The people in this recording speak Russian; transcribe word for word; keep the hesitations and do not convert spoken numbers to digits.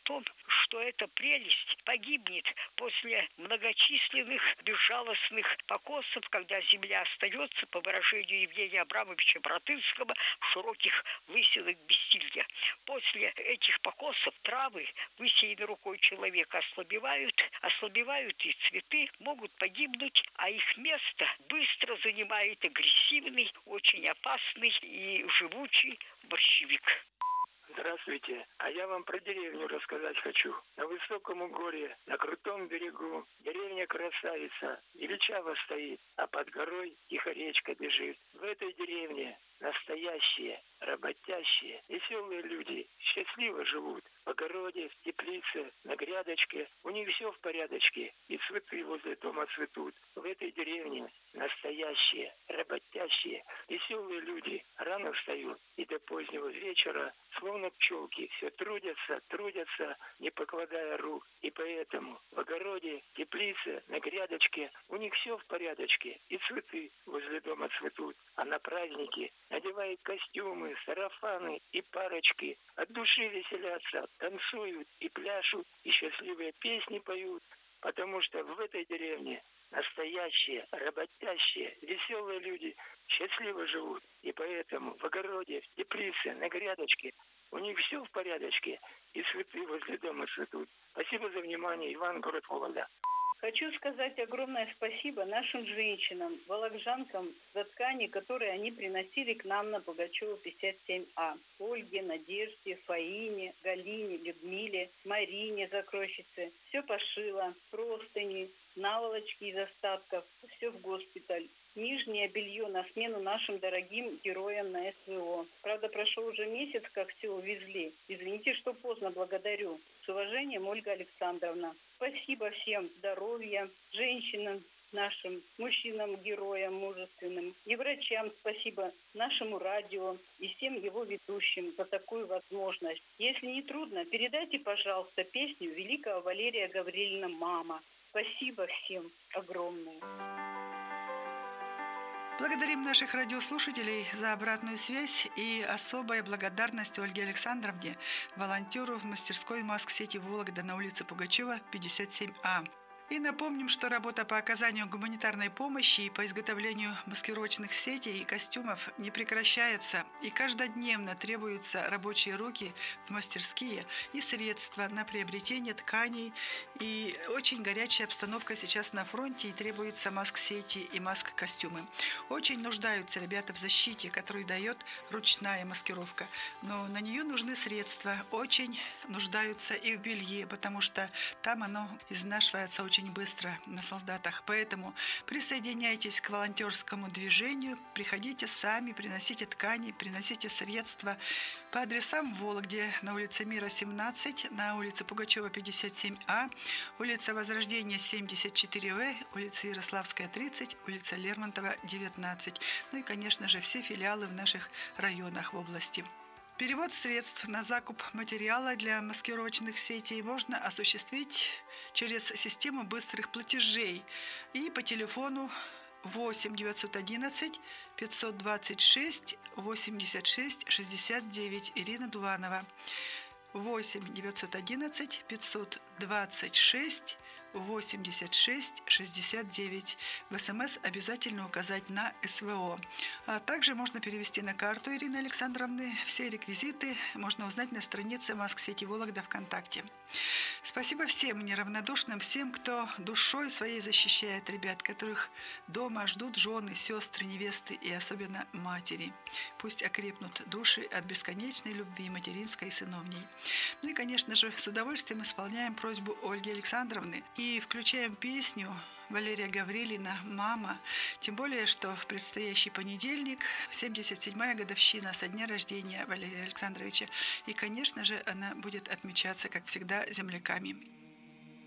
том, что эта прелесть погибнет после многочисленных безжалостных покосов, когда земля остается, по выражению Евгения Абрамовича Братынского, в широких выселок бессилья. После этих покосов травы, высеянные рукой человека, ослабевают, ослабевают и цветы, могут погибнуть, а их место быстро занимает агрессивный, очень опасный и живучий борщевик. Здравствуйте, а я вам про деревню рассказать хочу. На высоком горе, на крутом берегу, деревня красавица, величаво стоит, а под горой тихо речка бежит. В этой деревне настоящие, работящие, веселые люди счастливо живут. В огороде, в теплице, на грядочке, у них все в порядочке, и цветы возле дома цветут. В этой деревне настоящие, работящие, веселые люди рано встают и до позднего вечера, словно пчелки, все трудятся, трудятся, не покладая рук. И поэтому в огороде, теплице, на грядочке у них все в порядочке, и цветы возле дома цветут. А на праздники надевают костюмы, сарафаны и парочки, от души веселятся, танцуют и пляшут, и счастливые песни поют, потому что в этой деревне настоящие, работящие, веселые люди счастливо живут. И поэтому в огороде, в теплице, на грядочке у них все в порядочке, и цветы возле дома цветут. Спасибо за внимание. Иван, город Вологда. Хочу сказать огромное спасибо нашим женщинам, волокжанкам за ткани, которые они приносили к нам на Пугачева пятьдесят семь А. Ольге, Надежде, Фаине, Галине, Людмиле, Марине закройщице. Все пошила, простыни, наволочки из остатков, все в госпиталь. Нижнее белье на смену нашим дорогим героям на СВО. Правда, прошел уже месяц, как все увезли. Извините, что поздно, благодарю. С уважением, Ольга Александровна. Спасибо всем, здоровья, женщинам нашим, мужчинам, героям мужественным, и врачам спасибо, нашему радио и всем его ведущим за такую возможность. Если не трудно, передайте, пожалуйста, песню великого Валерия Гаврилина «Мама». Спасибо всем огромное. Благодарим наших радиослушателей за обратную связь и особая благодарность Ольге Александровне, волонтеру в мастерской Маск-сети Вологда на улице Пугачева, пятьдесят семь А. И напомним, что работа по оказанию гуманитарной помощи и по изготовлению маскировочных сетей и костюмов не прекращается, и каждодневно требуются рабочие руки в мастерские и средства на приобретение тканей. И очень горячая обстановка сейчас на фронте, и требуются маск-сети и маск-костюмы. Очень нуждаются ребята в защите, которую дает ручная маскировка, но на нее нужны средства. Очень нуждаются и в белье, потому что там оно изнашивается очень быстро на солдатах. Поэтому присоединяйтесь к волонтерскому движению, приходите сами, приносите ткани, приносите средства по адресам в Вологде: на улице Мира семнадцать, на улице Пугачева пятьдесят семь А, улица Возрождения семьдесят четыре В, улица Ярославская тридцать, улица Лермонтова девятнадцать. Ну и, конечно же, все филиалы в наших районах в области. Перевод средств на закуп материала для маскировочных сетей можно осуществить через систему быстрых платежей и по телефону восемь девятьсот одиннадцать пятьсот двадцать шесть восемьдесят шесть шестьдесят девять. Ирина Дуванова. восемь девятьсот одиннадцать пятьсот двадцать шесть восемьдесят шесть шестьдесят девять. В СМС обязательно указать на СВО. А также можно перевести на карту Ирины Александровны. Все реквизиты можно узнать на странице Маск-сети Вологда ВКонтакте. Спасибо всем неравнодушным, всем, кто душой своей защищает ребят, которых дома ждут жены, сестры, невесты и особенно матери. Пусть окрепнут души от бесконечной любви материнской и сыновней. Ну и, конечно же, с удовольствием исполняем просьбу Ольги Александровны и включаем песню Валерия Гаврилина «Мама». Тем более, что в предстоящий понедельник семьдесят седьмая годовщина со дня рождения Валерия Александровича. И, конечно же, она будет отмечаться, как всегда, земляками.